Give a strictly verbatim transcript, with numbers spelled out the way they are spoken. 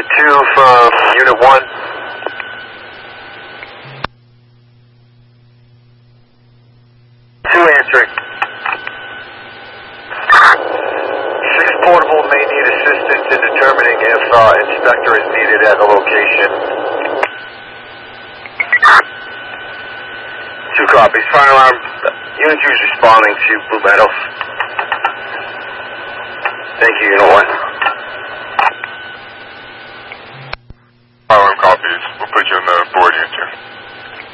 Unit two from Unit one. two answering. six Portable may need assistance in determining if uh, inspector is needed at the location. Two copies. Fire alarm. Unit two is responding to Blue Meadows. Thank you, Unit one. Fire alarm copies. We'll put you in the board, Unit two.